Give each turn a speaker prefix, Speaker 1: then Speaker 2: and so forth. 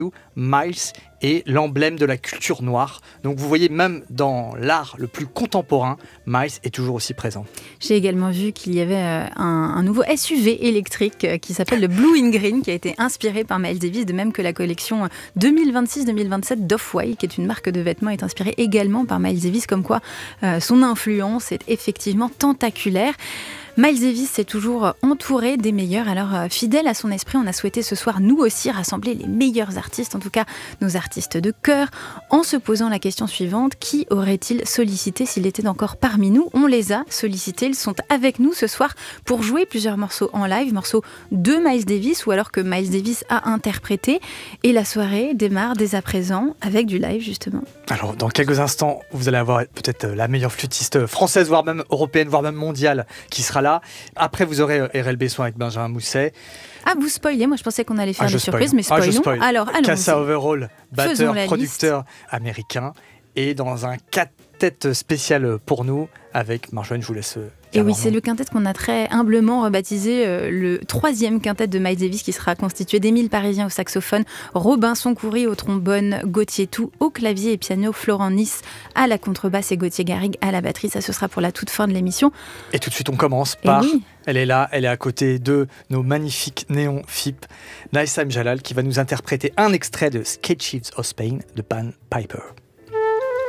Speaker 1: Miles est l'emblème de la culture noire. Donc vous voyez, même dans l'art le plus contemporain, Miles est toujours aussi présent.
Speaker 2: J'ai également vu qu'il y avait un nouveau SUV électrique qui s'appelle le Blue in Green, qui a été inspiré par Miles Davis, de même que la collection 2026-2027 d'Off-White, qui est une marque de vêtements, est inspirée également par Miles Davis, comme quoi son influence est effectivement tentaculaire. Miles Davis est toujours entouré des meilleurs, alors fidèle à son esprit, on a souhaité ce soir nous aussi rassembler les meilleurs artistes, en tout cas nos artistes de cœur, en se posant la question suivante: qui aurait-il sollicité s'il était encore parmi nous? On les a sollicités, ils sont avec nous ce soir pour jouer plusieurs morceaux en live, morceaux de Miles Davis ou alors que Miles Davis a interprété, et la soirée démarre dès à présent avec du live justement.
Speaker 1: Alors dans quelques instants, vous allez avoir peut-être la meilleure flûtiste française, voire même européenne, voire même mondiale qui sera là. Après, vous aurez RL Besson avec Benjamin Mousset.
Speaker 2: Ah, vous spoilez, moi je pensais qu'on allait faire des surprises, mais spoilons. Alors,
Speaker 1: Cassa Overall, batteur, producteur
Speaker 2: liste
Speaker 1: américain, et dans un quintet spécial pour nous avec Marjolaine, je vous laisse.
Speaker 2: Et oui, c'est le quintet qu'on a très humblement rebaptisé le 3e quintet de Miles Davis, qui sera constitué d'Émile Parisien au saxophone, Robinson Coury au trombone, Gauthier Tout au clavier et piano, Florent Nice à la contrebasse et Gauthier Garrigue à la batterie. Ça, ce sera pour la toute fin de l'émission.
Speaker 1: Et tout de suite, on commence par... Elle est là, elle est à côté de nos magnifiques néons FIP, Naïsam Jalal, qui va nous interpréter un extrait de Sketches of Spain de Pan Piper.